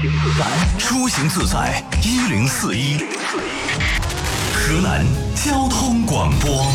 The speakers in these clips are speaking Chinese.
出行自在1041，河南交通广播。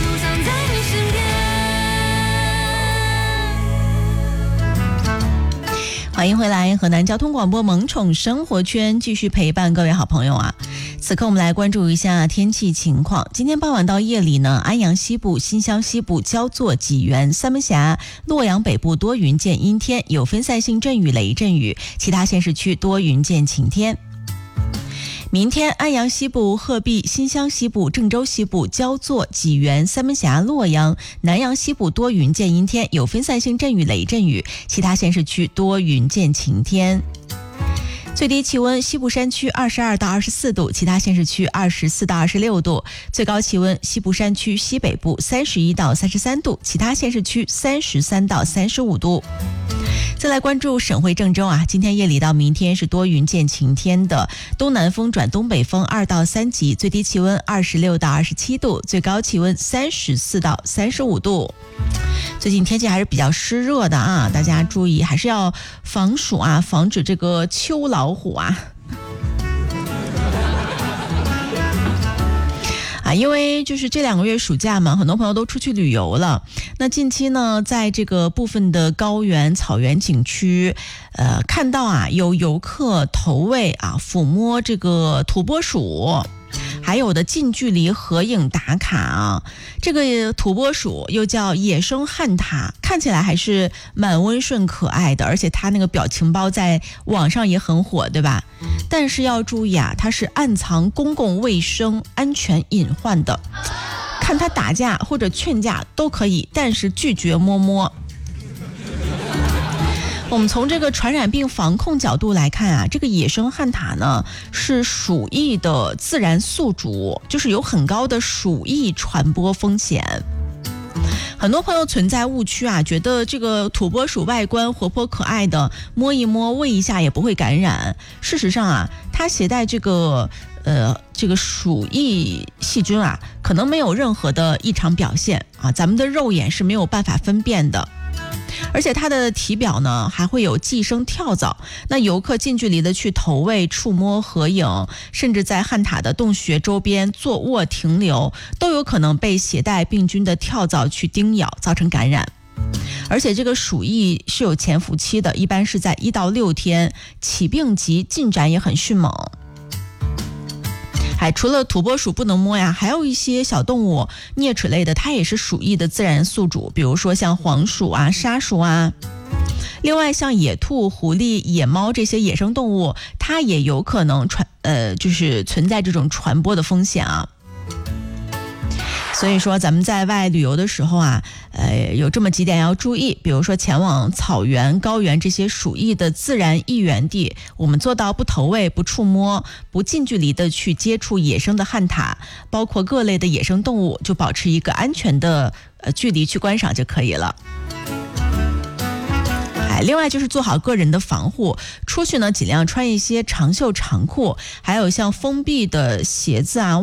欢迎回来，河南交通广播萌宠生活圈继续陪伴各位好朋友啊。此刻我们来关注一下天气情况。今天傍晚到夜里呢，安阳西部、新乡西部、焦作、济源、三门峡、洛阳北部多云见阴天，有分散性阵雨、雷阵雨，其他县市区多云见晴天。明天安阳西部、鹤壁、新乡西部、郑州西部、焦作、济源、三门峡、洛阳、南阳西部多云见阴天，有分散性阵雨、雷阵雨，其他县市区多云见晴天。最低气温，西部山区22到24度，其他县市区24到26度。最高气温，西部山区西北部31到33度，其他县市区33到35度。再来关注省会郑州啊，今天夜里到明天是多云见晴天的，东南风转东北风2到3级，最低气温26到27度，最高气温34到35度。最近天气还是比较湿热的啊，大家注意还是要防暑啊，防止这个秋老虎啊。因为就是这2个月暑假嘛，很多朋友都出去旅游了。那近期呢，在这个部分的高原、草原景区，看到啊有游客投喂啊、抚摸这个土拨鼠。还有的近距离合影打卡啊，这个土拨鼠又叫野生旱獭，看起来还是蛮温顺可爱的，而且它那个表情包在网上也很火，对吧？但是要注意啊，它是暗藏公共卫生安全隐患的，看它打架或者劝架都可以，但是拒绝摸摸。我们从这个传染病防控角度来看啊，这个野生旱獭呢是鼠疫的自然宿主，就是有很高的鼠疫传播风险。很多朋友存在误区啊，觉得这个土拨鼠外观活泼可爱的，摸一摸喂一下也不会感染。事实上啊，它携带这个鼠疫细菌啊，可能没有任何的异常表现啊，咱们的肉眼是没有办法分辨的。而且它的体表呢还会有寄生跳蚤，那游客近距离的去投喂、触摸、合影，甚至在旱獭的洞穴周边坐卧停留，都有可能被携带病菌的跳蚤去叮咬，造成感染。而且这个鼠疫是有潜伏期的，一般是在1到6天，起病急，进展也很迅猛。除了土拨鼠不能摸呀，还有一些小动物啮齿类的，它也是鼠疫的自然宿主，比如说像黄鼠啊、沙鼠啊。另外像野兔、狐狸、野猫这些野生动物，它也有可能就是存在这种传播的风险啊。所以说咱们在外旅游的时候啊，有这么几点要注意，比如说前往草原、高原这些鼠疫的自然疫源地，我们做到不投喂、不触摸、不近距离的去接触野生的旱獭，包括各类的野生动物，就保持一个安全的距离去观赏就可以了。另外就是做好个人的防护，出去呢尽量穿一些长袖长裤，还有像封闭的鞋子啊、